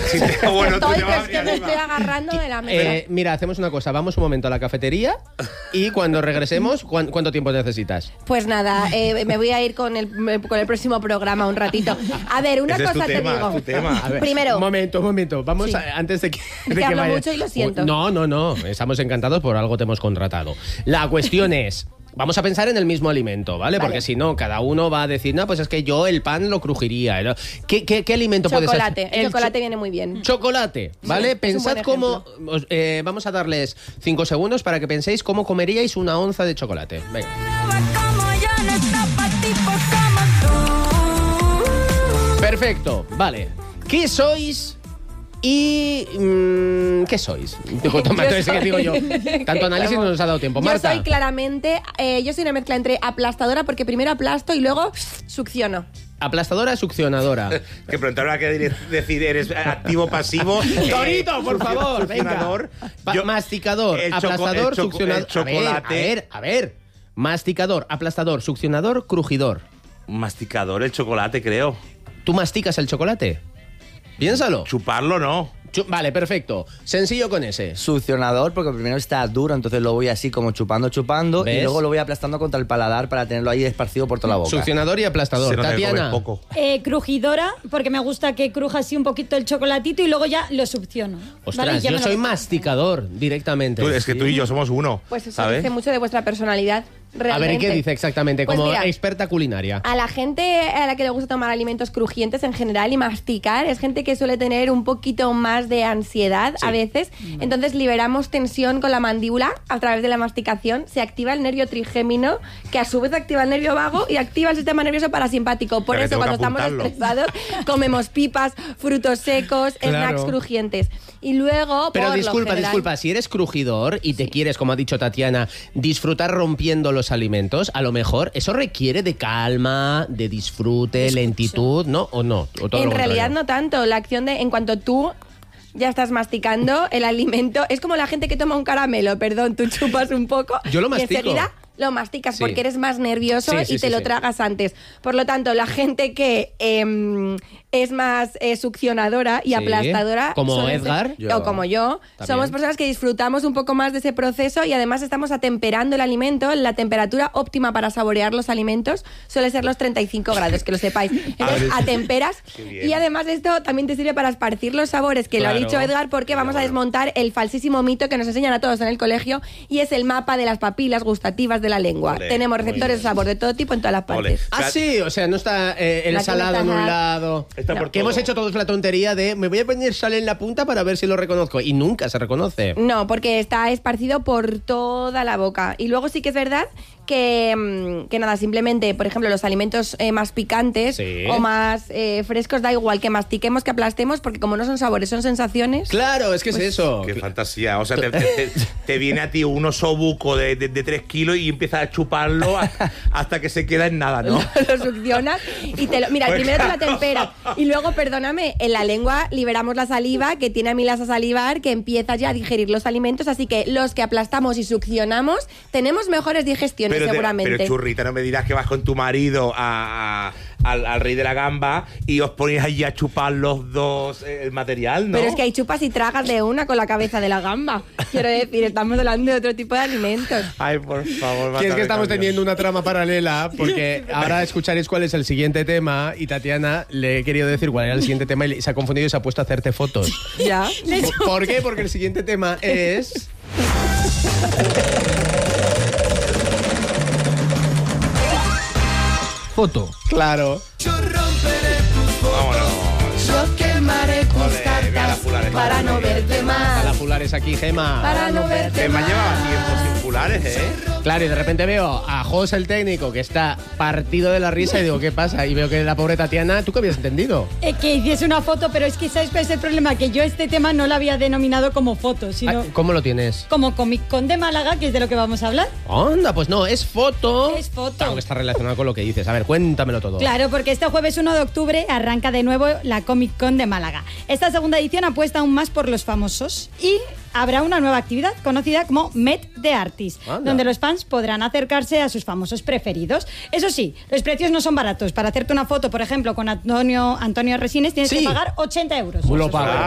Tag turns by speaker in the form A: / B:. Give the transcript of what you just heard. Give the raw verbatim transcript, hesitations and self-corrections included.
A: Si te, bueno,
B: estoy,
A: tú te vas
B: es que me
A: arriba.
B: estoy agarrando de la mesa.
C: Eh, mira, hacemos una cosa. Vamos un momento a la cafetería y cuando regresemos, ¿cuán- ¿cuánto tiempo necesitas?
B: Pues nada, eh, me voy a ir con el, con el próximo programa un ratito. A ver, una
A: Ese es tu
B: cosa te
A: tema,
B: digo.
A: tu tema.
C: A ver,
B: Primero.
C: Un momento, un momento. Vamos
B: Sí.
C: a- antes de que...
B: Es que hablo mucho y lo siento.
C: No, no, no. Estamos encantados, por algo te hemos contratado. La cuestión es... Vamos a pensar en el mismo alimento, ¿vale?
B: Vale.
C: Porque si no, cada uno va a decir, no, pues es que yo el pan lo crujiría. ¿no? ¿Qué, qué, qué alimento puede ser?
B: Chocolate. El chocolate
C: cho-
B: viene muy bien.
C: Chocolate, ¿vale?
B: Sí, es un
C: Pensad
B: buen
C: cómo... os- eh, vamos a darles cinco segundos para que penséis cómo comeríais una onza de chocolate. Venga. Perfecto, vale. ¿Qué sois y... mm, ¿qué sois? Digo, toma,
B: Yo
C: entonces, ¿qué
B: soy-
C: digo yo? Tanto análisis no nos ha dado tiempo.
B: Yo
C: Marta.
B: soy claramente, eh, yo soy una mezcla entre aplastadora porque primero aplasto y luego succiono.
C: Aplastadora, succionadora.
A: Que pronto habrá que dire- decir, ¿eres activo, pasivo?
C: Torito, por favor, venga.
A: Succionador.
C: Pa-
A: Yo-
C: masticador,
A: el choco-
C: aplastador,
A: el choco-
C: succionador.
A: el chocolate.
C: A ver, a ver, a ver. Masticador, aplastador, succionador, crujidor.
A: Masticador, el chocolate, creo.
C: ¿Tú masticas el chocolate? Piénsalo.
A: Chuparlo, no.
C: Chu- vale, perfecto. Sencillo con ese.
D: Succionador, porque primero está duro, entonces lo voy así como chupando, chupando,
C: ¿Ves?
D: y luego lo voy aplastando contra el paladar para tenerlo ahí esparcido por toda la boca.
C: Succionador y aplastador.
A: Se nota que
C: Tatiana.
A: comes poco.
E: Eh, crujidora, porque me gusta que cruja así un poquito el chocolatito y luego ya lo succiono.
C: Ostras,
E: ¿vale? Ya
C: yo
E: me lo
C: soy
E: como.
C: masticador directamente.
A: Tú- es que tú y yo somos uno,
B: Pues eso
A: ¿sabes?
B: dice mucho de vuestra personalidad.
C: A ver, ¿y
B: Realmente.
C: qué dice exactamente?
B: Pues
C: Como
B: mira,
C: experta culinaria.
B: A la gente a la que le gusta tomar alimentos crujientes en general y masticar, es gente que suele tener un poquito más de ansiedad a veces. Entonces liberamos tensión con la mandíbula a través de la masticación. Se activa el nervio trigémino, que a su vez activa el nervio vago y activa el sistema nervioso parasimpático. Por
A: Pero
B: eso,
A: tengo que
B: cuando estamos
A: apuntarlo.
B: estresados, comemos pipas, frutos secos,
C: Claro.
B: snacks crujientes. Y luego,
C: Pero
B: por lo
C: disculpa,
B: general-
C: disculpa, si eres crujidor y te quieres, como ha dicho Tatiana, disfrutar rompiendo los alimentos, a lo mejor eso requiere de calma, de disfrute, lentitud, ¿no? ¿O no? ¿O todo
B: En
C: lo
B: realidad
C: contrario?
B: no tanto. La acción de en cuanto tú ya estás masticando el alimento, es como la gente que toma un caramelo, perdón, tú chupas un poco
C: Yo lo
B: y
C: mastico.
B: enseguida lo masticas
C: Sí.
B: porque eres más nervioso
C: Sí,
B: y
C: sí,
B: te
C: sí,
B: lo
C: sí.
B: tragas antes. Por lo tanto, la gente que em, es más eh, succionadora y
C: Sí.
B: aplastadora...
C: Como
B: suelen
C: Edgar.
B: ser-
D: Yo.
B: o como yo.
C: También.
B: Somos personas que disfrutamos un poco más de ese proceso y además estamos atemperando el alimento. La temperatura óptima para saborear los alimentos suele ser los treinta y cinco grados, que lo sepáis. Entonces, atemperas
A: Qué bien.
B: y además esto también te sirve para esparcir los sabores, que lo
C: Claro.
B: ha dicho Edgar, porque vamos a desmontar el falsísimo mito que nos enseñan a todos en el colegio y es el mapa de las papilas gustativas de la lengua.
A: Ole,
B: Tenemos
A: muy
B: receptores de
A: bien.
B: sabor de todo tipo en todas las
A: Ole.
B: partes.
C: Ah, sí, o sea, no está eh, el
B: La que
C: salado
B: no
C: en
B: está
C: un
B: nada.
C: lado.
A: Está por
C: que
A: todo.
C: hemos hecho todos la tontería de me voy a poner sal en la punta para ver si lo reconozco. Y nunca se reconoce.
B: No, porque está esparcido por toda la boca. Y luego sí que es verdad que, mm, que nada, simplemente, por ejemplo, los alimentos eh, más picantes
C: Sí.
B: o más eh, frescos, da igual que mastiquemos, que aplastemos, porque como no son sabores, son sensaciones.
C: Claro, es que
B: Pues
C: es eso.
A: Qué fantasía. O sea, te, te- te- te viene a ti un osobuco de, de, de tres kilos y empiezas a chuparlo a- hasta que se queda en nada, ¿no?
B: Lo succionas y te lo... Mira,
A: Pues
B: primero te la
A: claro.
B: temperas y luego, perdóname, en la lengua liberamos la saliva que tiene amilas a salivar que empieza ya a digerir los alimentos, así que los que aplastamos y succionamos tenemos mejores digestiones
A: Pero, te-
B: seguramente.
A: pero churrita, no me dirás que vas con tu marido a, a- al, al rey de la gamba y os ponéis allí a chupar los dos eh, el material, ¿no?
B: Pero es que hay chupas y tragas de una con la cabeza de la gamba. Quiero decir, estamos hablando de otro tipo de alimentos.
A: Ay, por favor.
C: Que es
A: mátame,
C: que estamos
A: cambio.
C: teniendo una trama paralela porque ahora escucharéis cuál es el siguiente tema y Tatiana le he querido decir cuál era el siguiente tema y se ha confundido y se ha puesto a hacerte fotos.
B: Ya.
C: ¿Por- ¿Por qué? Porque el siguiente tema es... Foto. Claro.
A: Vámonos.
B: Yo quemaré tus
A: Ole, mira la
B: cartas
A: fulana.
B: para no verte
C: A
B: más.
C: la Fulares aquí, Gema.
B: Para no verte
A: Que me ha
B: más.
A: llevado tiempo sin fulares, ¿eh?
C: Claro, y de repente veo a Jos, el técnico, que está partido de la risa y digo, ¿qué pasa? Y veo que la pobre Tatiana, ¿tú qué habías entendido?
E: Eh, que hiciese una foto, pero es que ¿sabes cuál es el problema? Que yo este tema no lo había denominado como foto, sino
C: Ah, ¿Cómo lo tienes?
E: como Comic Con de Málaga, que es de lo que vamos a hablar.
C: Anda, pues no, es foto.
E: Es foto.
C: Claro que está relacionado con lo que dices. A ver, cuéntamelo todo.
E: Claro, porque este jueves uno de octubre arranca de nuevo la Comic Con de Málaga. Esta segunda edición apuesta aún más por los famosos y habrá una nueva actividad conocida como Met the Artist,
C: Anda.
E: donde los fans podrán acercarse a sus famosos preferidos. Eso sí, los precios no son baratos. Para hacerte una foto, por ejemplo, con Antonio, Antonio Resines tienes
C: Sí.
E: que pagar ochenta euros.
C: Lo pago.